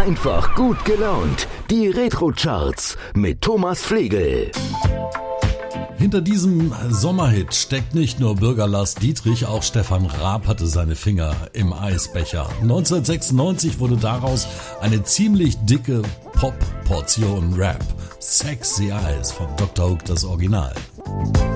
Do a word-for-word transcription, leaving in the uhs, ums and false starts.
Einfach gut gelaunt. Die Retro-Charts mit Thomas Flegel. Hinter diesem Sommerhit steckt nicht nur Bürger Lars Dietrich, auch Stefan Raab hatte seine Finger im Eisbecher. neunzehnhundertsechsundneunzig wurde daraus eine ziemlich dicke Pop-Portion Rap. Sexy Eyes von Doktor Hook, das Original.